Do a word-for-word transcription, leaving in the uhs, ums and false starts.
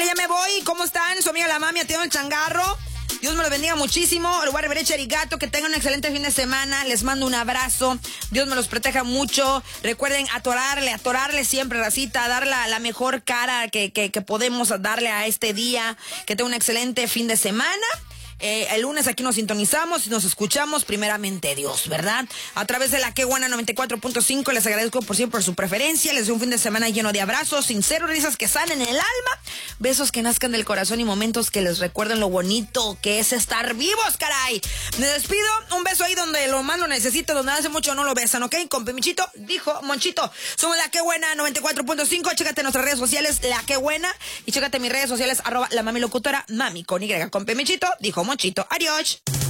Bueno, ya me voy. ¿Cómo están? Su amiga la mami, atiendo el changarro. Dios me lo bendiga muchísimo. El guardebereche arigato. Que tengan un excelente fin de semana. Les mando un abrazo. Dios me los proteja mucho. Recuerden atorarle, atorarle siempre, racita. Dar la, la mejor cara que, que, que podemos darle a este día. Que tengan un excelente fin de semana. Eh, el lunes aquí nos sintonizamos y nos escuchamos, primeramente Dios, ¿verdad? A través de la Que Buena noventa y cuatro punto cinco, les agradezco por siempre por su preferencia, les deseo un fin de semana lleno de abrazos, sinceros, risas que salen en el alma, besos que nazcan del corazón y momentos que les recuerden lo bonito que es estar vivos, caray. Me despido, un beso ahí donde lo más lo necesito, donde hace mucho no lo besan, ¿ok? Con Pemichito, dijo Monchito. Somos la Que Buena noventa y cuatro punto cinco, chécate nuestras redes sociales, la Que Buena, y chécate mis redes sociales, arroba la mami locutora, mami con Y, con Pemichito, dijo Monchito. Adiós.